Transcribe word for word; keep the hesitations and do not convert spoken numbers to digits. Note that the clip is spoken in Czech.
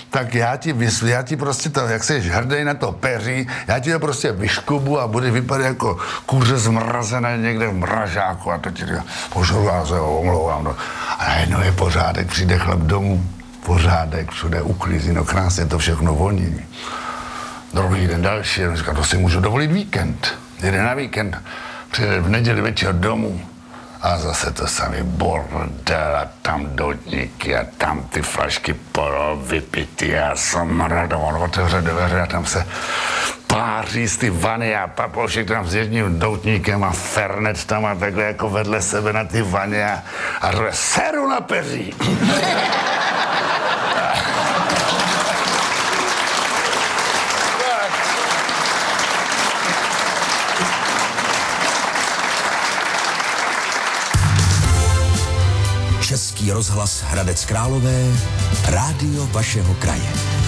tak já ti vysvětlím, já ti prostě to, jak jsi hrdej na to peří, já ti to prostě vyškubu a bude vypadat jako kůře zmrazené někde v mražáku a to ti říká, pošlu vás, jo, omlouvám. No. A najednou je pořádek, přijde chlap domů, pořádek, všude uklízí, no krásně to všechno voní. Druhý den další, on říká, to si můžu dovolit víkend. Jde na víkend, přijde v neděli večer domů a zase to samý bordel a tam doutníky a tam ty flašky polo vypitý a smrad, on otevře dveře a tam se páří z ty vany a Papošek tam s jedním doutníkem a Fernet tam a takhle jako vedle sebe na ty vaně a, a řve, seru na peří. Český rozhlas Hradec Králové, rádio vašeho kraje.